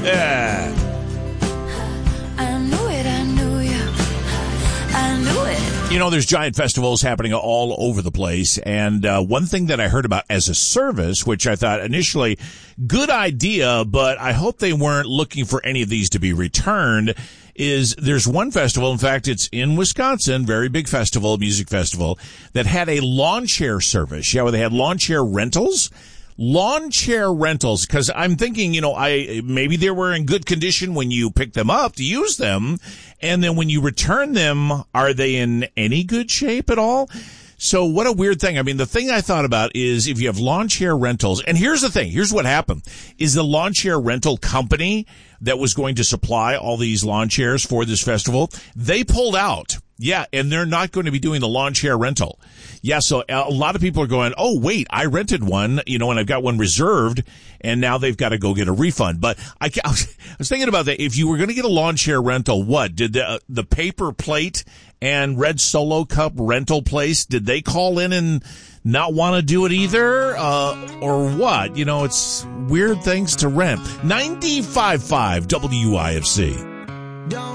Yeah. I knew it, I knew you. I knew it. You know, there's giant festivals happening all over the place, and one thing that I heard about as a service, which I thought initially, good idea, but I hope they weren't looking for any of these to be returned, is there's one festival, in fact, it's in Wisconsin, very big festival, music festival, that had a lawn chair service. Yeah, where they had lawn chair rentals. Lawn chair rentals, because I'm thinking, you know, maybe they were in good condition when you pick them up to use them, and then when you return them, are they in any good shape at all? So what a weird thing. I mean, the thing I thought about is if you have lawn chair rentals, and here's the thing, here's what happened, is the lawn chair rental company that was going to supply all these lawn chairs for this festival, they pulled out. Yeah, and they're not going to be doing the lawn chair rental. Yeah, so a lot of people are going, oh, wait, I rented one, you know, and I've got one reserved, and now they've got to go get a refund. But I was thinking about that. If you were going to get a lawn chair rental, what? Did the Paper Plate and Red Solo Cup rental place, did they call in and not want to do it either? Or what? You know, it's weird things to rent. 95.5 WIFC.